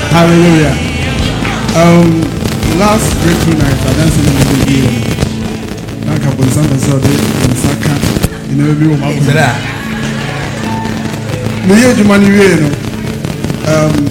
Hallelujah. Last breakthrough night, I danced in the video. Like I was on the Sunday in Saka in the review of my.